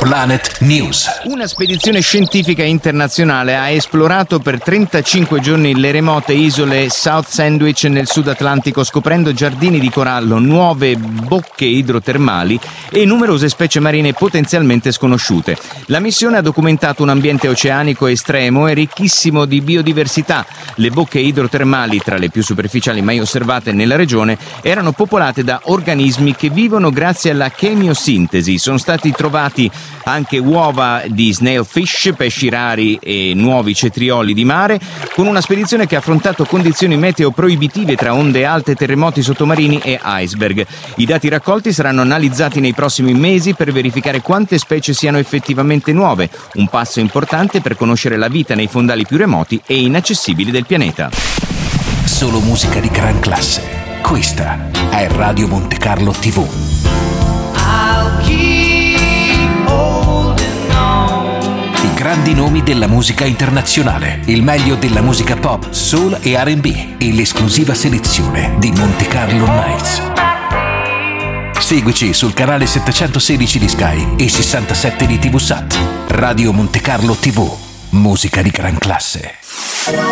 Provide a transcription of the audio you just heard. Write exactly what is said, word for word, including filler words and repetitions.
Planet News. Una spedizione scientifica internazionale ha esplorato per trentacinque giorni le remote isole South Sandwich nel Sud Atlantico, scoprendo giardini di corallo, nuove bocche idrotermali e numerose specie marine potenzialmente sconosciute. La missione ha documentato un ambiente oceanico estremo e ricchissimo di biodiversità. Le bocche idrotermali, tra le più superficiali mai osservate nella regione, erano popolate da organismi che vivono grazie alla chemiosintesi. Sono stati trovati anche uova di snailfish, pesci rari e nuovi cetrioli di mare, con una spedizione che ha affrontato condizioni meteo proibitive tra onde alte, terremoti sottomarini e iceberg. I dati raccolti saranno analizzati nei prossimi mesi per verificare quante specie siano effettivamente nuove, un passo importante per conoscere la vita nei fondali più remoti e inaccessibili del pianeta. Solo musica di gran classe. Questa è Radio Monte Carlo tivù. I grandi nomi della musica internazionale, il meglio della musica pop, soul e R and B e l'esclusiva selezione di Monte Carlo Nights. Seguici sul canale settecentosedici di Sky e sessantasette di tivù Sat. Radio Monte Carlo tivù, musica di gran classe.